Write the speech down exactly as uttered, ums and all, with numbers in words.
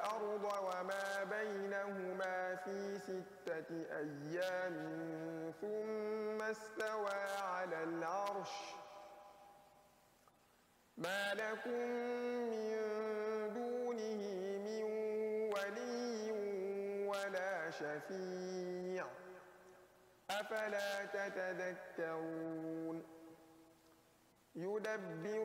والأرض وما بينهما في ستة أيام ثم استوى على العرش ما لكم من دونه من ولي ولا شفيع أفلا تتذكرون يدبر